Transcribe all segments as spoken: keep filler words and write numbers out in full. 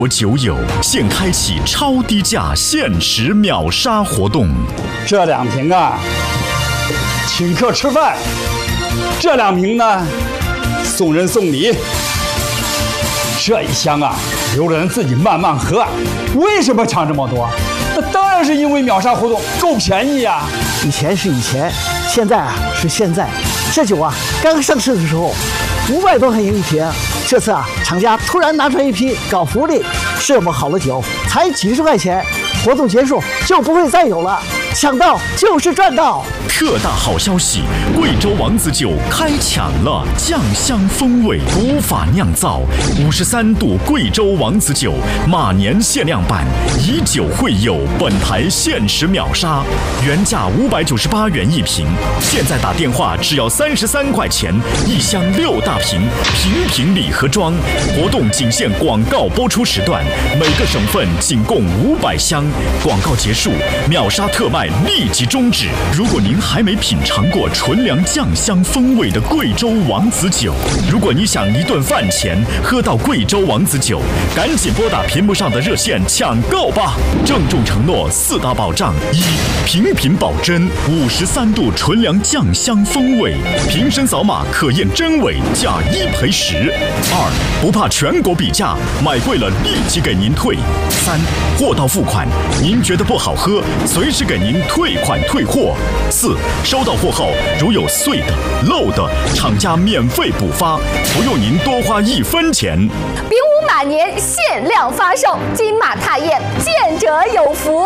酒友现开启超低价限时秒杀活动， 这两瓶啊，请客吃饭；这两瓶呢，送人送礼。这一箱啊，留着人自己慢慢喝。为什么抢这么多？那当然是因为秒杀活动够便宜呀、啊。 以前是以前，现在啊是现在。这酒啊，刚上市的时候五百多块钱一瓶，这次啊，厂家突然拿出来一批搞福利，这么好的酒才几十块钱，活动结束就不会再有了，抢到就是赚到。 特大好消息！贵州王子酒开抢了，酱香风味，古法酿造，五十三度贵州王子酒，马年限量版，以酒会友，本台限时秒杀，原价五百九十八元一瓶，现在打电话只要三十三块钱，一箱六大瓶，瓶瓶礼盒装。活动仅限广告播出时段，每个省份仅供五百箱。广告结束，秒杀特卖立即终止。如果您还没品尝过纯粮酱香风味的贵州王子酒，如果你想一顿饭前喝到贵州王子酒，赶紧拨打屏幕上的热线抢购吧！郑重承诺四大保障：一、瓶瓶保真，五十三度纯粮酱香风味，瓶身扫码可验真伪，价一赔十；二、不怕全国比价，买贵了立即给您退；三、货到付款，您觉得不好喝，随时给您退款退货；四、收到货后如有碎的、漏的，厂家免费补发，不用您多花一分钱。 丙午马年限量发售，金马踏燕，见者有福。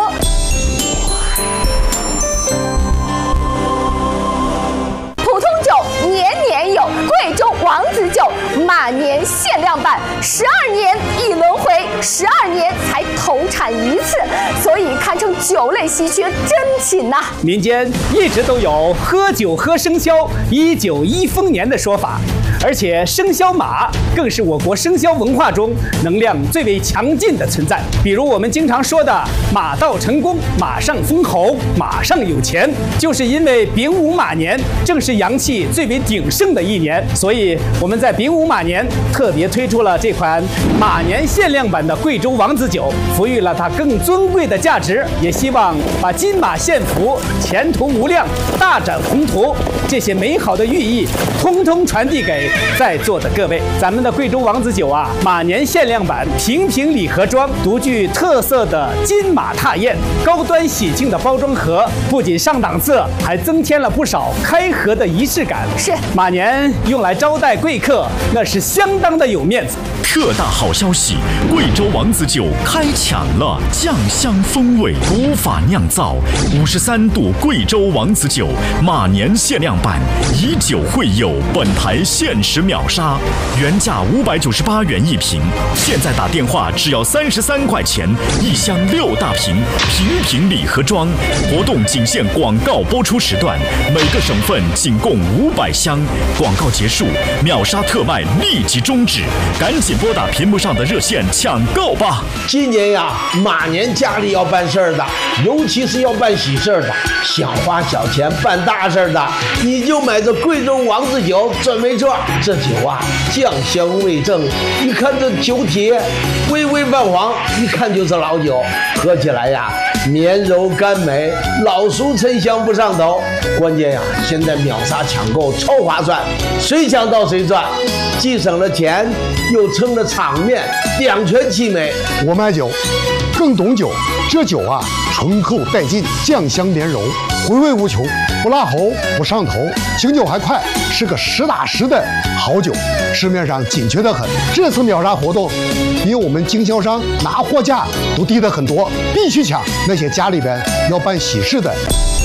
普通酒年年有，贵州王子酒马年限量版，十二年一轮回，十二年才投产一次，所以堪称酒类稀缺珍品呐、啊。 民间一直都有喝酒喝生肖，一酒一丰年的说法，而且生肖马更是我国生肖文化中能量最为强劲的存在。比如我们经常说的马到成功，马上封侯，马上有钱，就是因为丙午马年正是阳气最为鼎盛的一年，所以我们在丙午马年特别推出了这款马年限量版的贵州王子酒，赋予了它更尊贵的价值，也希望把金马献福、前途无量、大展宏图这些美好的寓意通通传递给在座的各位。咱们的贵州王子酒啊，马年限量版，瓶瓶礼盒装，独具特色的金马踏燕，高端喜庆的包装盒，不仅上档次，还增添了不少开盒的仪式感。 是马年用来招待贵客，那是相当的有面子。 特大好消息！贵州王子酒开抢了，酱香风味，古法酿造，五十三度贵州王子酒，马年限量版，以酒会友，本台限时秒杀，原价五百九十八元一瓶，现在打电话只要三十三块钱，一箱六大瓶，瓶瓶礼盒装。活动仅限广告播出时段，每个省份仅供五百箱。广告结束，秒杀特卖立即终止，赶紧拨打屏幕上的热线抢购吧！ 今年呀，马年家里要办事儿的，尤其是要办喜事儿的，想花小钱办大事儿的，你就买这贵州王子酒准没错。这酒啊，酱香味正，一看这酒体微微泛黄，一看就是老酒，喝起来呀绵柔甘美，老熟沉香不上头。关键呀，现在秒杀抢购超划算，谁抢到谁赚，既省了钱，又撑了场面，两全其美。 我买酒更懂酒，这酒啊醇厚带劲，酱香绵柔，回味无穷，不辣喉不上头，醒酒还快，是个实打实的好酒，市面上紧缺得很。这次秒杀活动比我们经销商拿货价都低得很多，必须抢！那些家里边要办喜事的，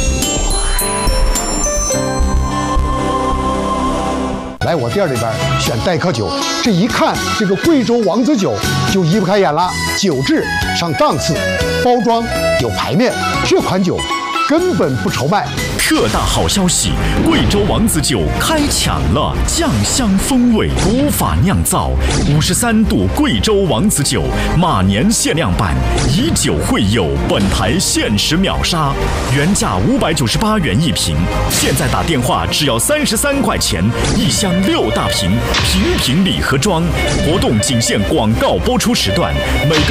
来我店里边选待客酒，这一看这个贵州王子酒就移不开眼了，酒质上档次，包装有排面，这款酒根本不愁卖。 特大好消息！贵州王子酒开抢了，酱香风味，古法酿造，五十三度贵州王子酒，马年限量版，以酒会友，本台限时秒杀，原价五百九十八元一瓶，现在打电话只要三十三块钱，一箱六大瓶，瓶瓶礼盒装。活动仅限广告播出时段，每个